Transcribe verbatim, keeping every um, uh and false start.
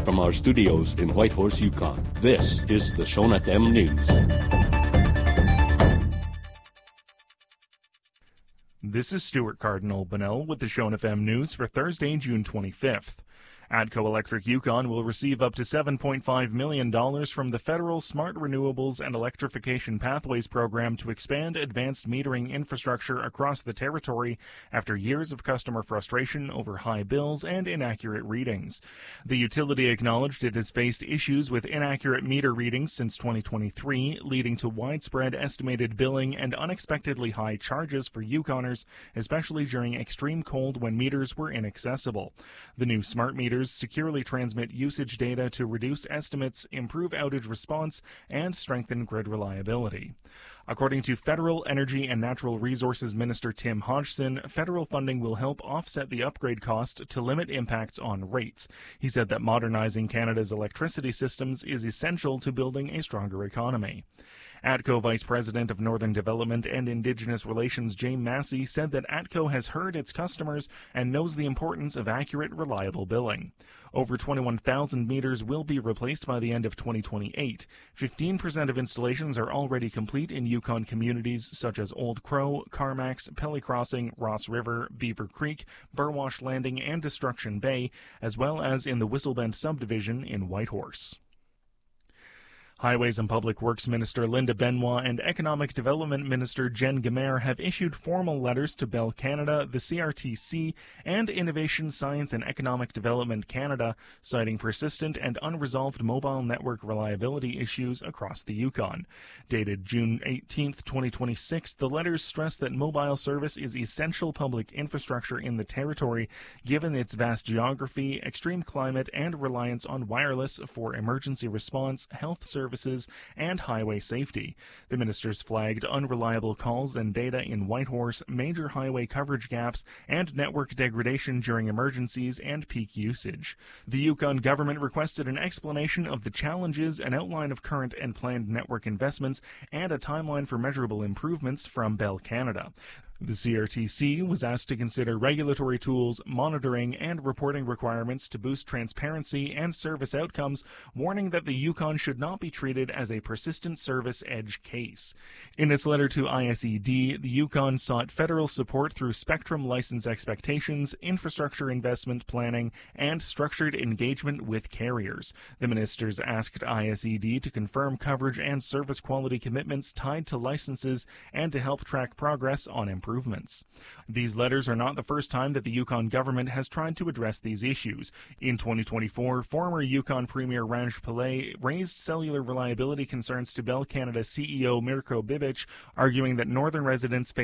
from our studios in Whitehorse, Yukon, this is the Shon F M News. This is Stuart Cardinal-Bunnell with the Shon F M News for Thursday, June twenty-fifth. ATCO Electric Yukon will receive up to seven point five million dollars from the Federal Smart Renewables and Electrification Pathways Program to expand advanced metering infrastructure across the territory after years of customer frustration over high bills and inaccurate readings. The utility acknowledged it has faced issues with inaccurate meter readings since twenty twenty-three, leading to widespread estimated billing and unexpectedly high charges for Yukoners, especially during extreme cold when meters were inaccessible. The new smart meters securely transmit usage data to reduce estimates, improve outage response, and strengthen grid reliability. According to Federal Energy and Natural Resources Minister Tim Hodgson, federal funding will help offset the upgrade cost to limit impacts on rates. He said that modernizing Canada's electricity systems is essential to building a stronger economy. ATCO Vice President of Northern Development and Indigenous Relations Jane Massey said that ATCO has heard its customers and knows the importance of accurate, reliable billing. Over twenty-one thousand meters will be replaced by the end of twenty twenty-eight. fifteen percent of installations are already complete in Yukon communities such as Old Crow, Carmax, Pelly Crossing, Ross River, Beaver Creek, Burwash Landing, and Destruction Bay, as well as in the Whistlebend subdivision in Whitehorse. Highways and Public Works Minister Linda Benoit and Economic Development Minister Jen Gamer have issued formal letters to Bell Canada, the C R T C, and Innovation, Science and Economic Development Canada, citing persistent and unresolved mobile network reliability issues across the Yukon. Dated June eighteenth, twenty twenty-six, the letters stress that mobile service is essential public infrastructure in the territory, given its vast geography, extreme climate, and reliance on wireless for emergency response, health services, Services and highway safety. The ministers flagged unreliable calls and data in Whitehorse, major highway coverage gaps, and network degradation during emergencies and peak usage. The Yukon government requested an explanation of the challenges, an outline of current and planned network investments, and a timeline for measurable improvements from Bell Canada. The C R T C was asked to consider regulatory tools, monitoring, and reporting requirements to boost transparency and service outcomes, warning that the Yukon should not be treated as a persistent service edge case. In its letter to I S E D, the Yukon sought federal support through spectrum license expectations, infrastructure investment planning, and structured engagement with carriers. The ministers asked I S E D to confirm coverage and service quality commitments tied to licenses and to help track progress on improvements. Improvements. These letters are not the first time that the Yukon government has tried to address these issues. In twenty twenty-four, former Yukon Premier Ranj Pillay raised cellular reliability concerns to Bell Canada C E O Mirko Bibic, arguing that northern residents face